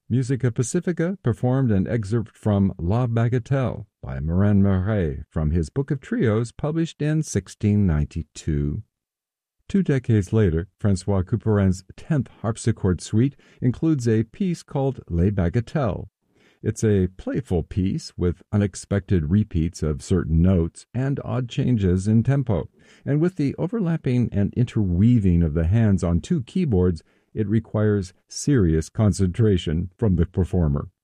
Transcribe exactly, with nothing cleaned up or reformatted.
Musica Pacifica performed an excerpt from La Bagatelle by Morin Marais from his Book of Trios published in sixteen ninety-two. Two decades later, Francois Couperin's tenth harpsichord suite includes a piece called Les Bagatelles. It's a playful piece with unexpected repeats of certain notes and odd changes in tempo, and with the overlapping and interweaving of the hands on two keyboards, it requires serious concentration from the performer.